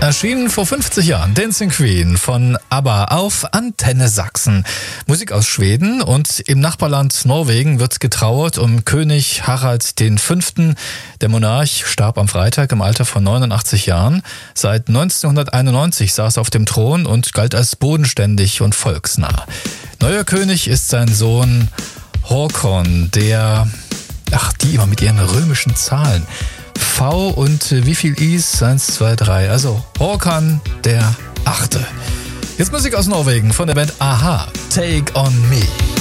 Erschienen vor 50 Jahren, Dancing Queen von ABBA auf Antenne Sachsen. Musik aus Schweden, und im Nachbarland Norwegen wird getrauert um König Harald V. Der Monarch starb am Freitag im Alter von 89 Jahren. Seit 1991 saß er auf dem Thron und galt als bodenständig und volksnah. Neuer König ist sein Sohn Håkon, die immer mit ihren römischen Zahlen. V und wie viel Is? 1, 2, 3. Also Håkon der 8. Jetzt Musik aus Norwegen von der Band Aha. Take on Me.